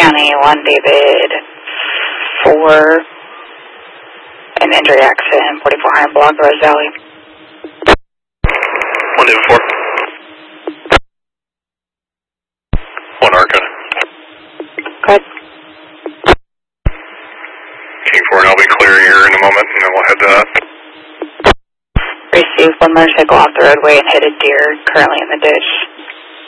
County, 1 David 4, an injury accident, 4400 block, Rose Valley. 1 David 4. 1 Arca. Go ahead. King 4, and I'll be clear here in a moment, and then we'll head to that. Received 1 motorcycle off the roadway and hit a deer currently in the ditch.